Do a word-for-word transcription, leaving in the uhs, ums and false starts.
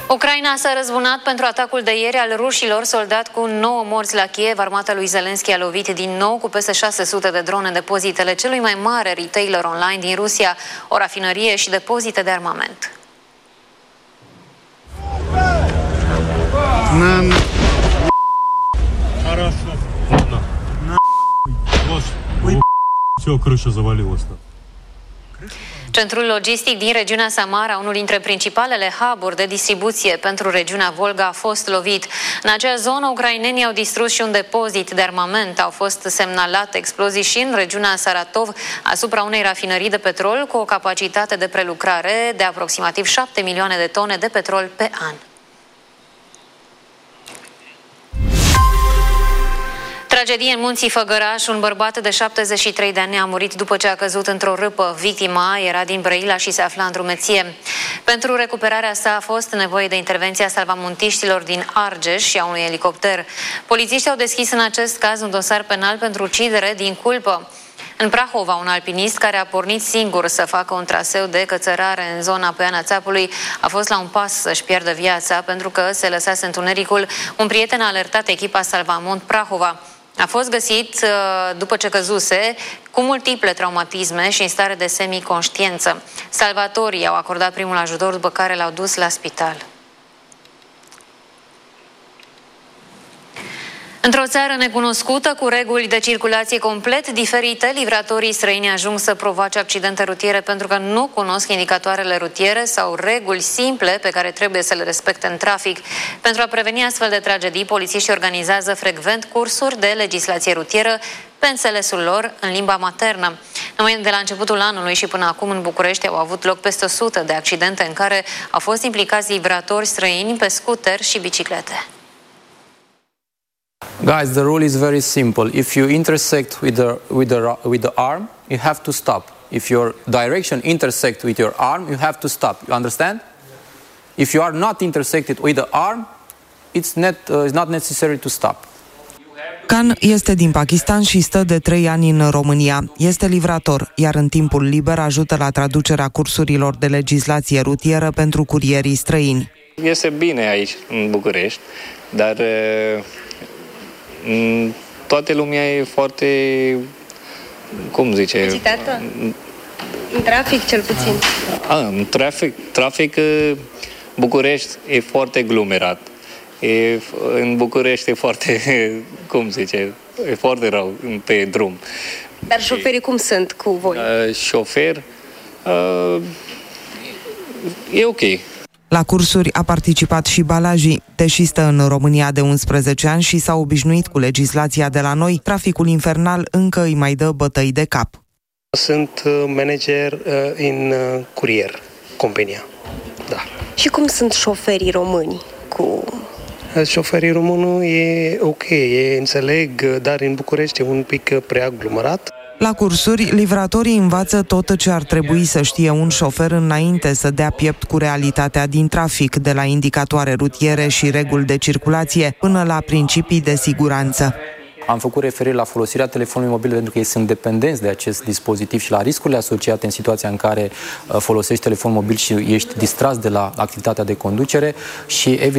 Ucraina s-a răzbunat pentru atacul de ieri al rușilor, soldat cu nouă morți la Kiev. Armata lui Zelensky a lovit din nou cu peste șase sute de drone depozitele celui mai mare retailer online din Rusia, o rafinărie și depozite de armament. Centrul logistic din regiunea Samara, unul dintre principalele hub-uri de distribuție pentru regiunea Volga, a fost lovit. În acea zonă, ucrainenii au distrus și un depozit de armament. Au fost semnalate explozii și în regiunea Saratov, asupra unei rafinării de petrol cu o capacitate de prelucrare de aproximativ șapte milioane de tone de petrol pe an. Tragedie în Munții Făgăraș. Un bărbat de șaptezeci și trei de ani a murit după ce a căzut într-o râpă. Victima era din Brăila și se afla în drumeție. Pentru recuperarea sa a fost nevoie de intervenția salvamuntiștilor din Argeș și a unui elicopter. Polițiștii au deschis în acest caz un dosar penal pentru ucidere din culpă. În Prahova, un alpinist care a pornit singur să facă un traseu de cățărare în zona Poiana Țapului a fost la un pas să-și pierdă viața pentru că se lăsase întunericul. Un prieten a alertat echipa Salvamont Prahova. A fost găsit după ce căzuse cu multiple traumatisme și în stare de semiconștiență. Salvatorii au acordat primul ajutor, după care l-au dus la spital. Într-o țară necunoscută, cu reguli de circulație complet diferite, livratorii străini ajung să provoace accidente rutiere pentru că nu cunosc indicatoarele rutiere sau reguli simple pe care trebuie să le respecte în trafic. Pentru a preveni astfel de tragedii, polițiștii organizează frecvent cursuri de legislație rutieră pe înțelesul lor în limba maternă. Numai de la începutul anului și până acum în București au avut loc peste o sută de accidente în care au fost implicați livratori străini pe scooter și biciclete. Guys, the rule is very simple. If you intersect with the, with the, with the arm, you have to stop. If your direction intersects with your arm, you have to stop. You understand? If you are not intersected with the arm, it's not, uh, it's not necessary to stop. Khan este din Pakistan și stă de trei ani în România. Este livrator, iar în timpul liber ajută la traducerea cursurilor de legislație rutieră pentru curierii străini. Este bine aici, în București, dar toată lumea e foarte, cum zice... Agitată? În trafic, cel puțin. A, în trafic, trafic, București e foarte aglomerat. E, în București e foarte, cum zice, e foarte rău pe drum. Dar șoferii cum sunt cu voi? Uh, șofer, uh, e ok. La cursuri a participat și Balaji. Deși stă în România de unsprezece ani și s-a obișnuit cu legislația de la noi, traficul infernal încă îi mai dă bătăi de cap. Sunt manager în curier, compania. Da. Și cum sunt șoferii români cu... Șoferii români e ok, e înțeleg, dar în București e un pic prea aglomerat. La cursuri, livratorii învață tot ce ar trebui să știe un șofer înainte să dea piept cu realitatea din trafic, de la indicatoare rutiere și reguli de circulație până la principii de siguranță. Am făcut referire la folosirea telefonului mobil pentru că ei sunt dependenți de acest dispozitiv și la riscurile asociate în situația în care folosești telefon mobil și ești distras de la activitatea de conducere și evident